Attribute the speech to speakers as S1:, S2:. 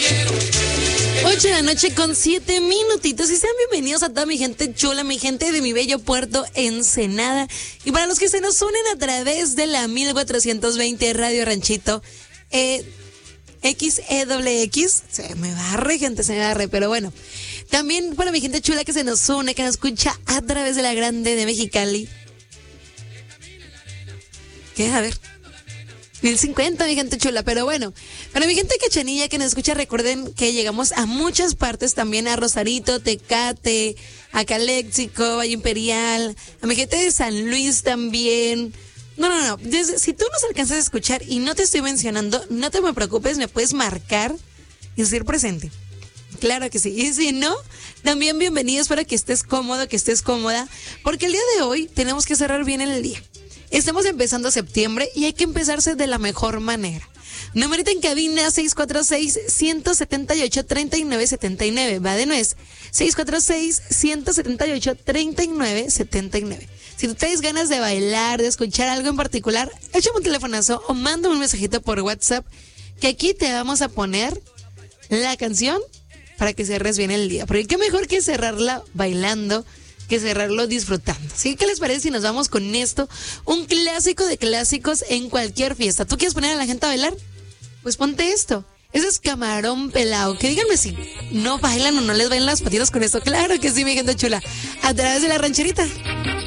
S1: 8 de la noche con 7 minutitos y sean bienvenidos a toda mi gente chula, mi gente de mi bello puerto Ensenada. Y para los que se nos unen a través de la 1420 Radio Ranchito, XEWX, se me barre, gente, se me barre, pero bueno. También para mi gente chula que se nos une, que nos escucha a través de la Grande de Mexicali. ¿Qué? A ver. 1050, mi gente chula, pero bueno. Para mi gente cachanilla que nos escucha, recuerden que llegamos a muchas partes también, a Rosarito, Tecate, a Caléxico, Valle Imperial, a mi gente de San Luis también. No. Si tú nos alcanzas a escuchar y no te estoy mencionando, no te me preocupes, me puedes marcar y decir presente. Claro que sí. Y si no, también bienvenidos para que estés cómodo, que estés cómoda, porque el día de hoy tenemos que cerrar bien el día. Estamos empezando septiembre y hay que empezarse de la mejor manera. Numerito en cabina 646-178-3979. Va de nuez. 646-178-3979. Si tú tienes ganas de bailar, de escuchar algo en particular, échame un telefonazo o mándame un mensajito por WhatsApp, que aquí te vamos a poner la canción para que cierres bien el día. Porque qué mejor que cerrarla bailando, que cerrarlo disfrutando. ¿Sí? ¿Qué les parece si nos vamos con esto? Un clásico de clásicos en cualquier fiesta. ¿Tú quieres poner a la gente a bailar? Pues ponte esto. Ese es Camarón Pelao. Que díganme si no bailan o no les bailan las patitas con esto. Claro que sí, mi gente chula. A través de la rancherita.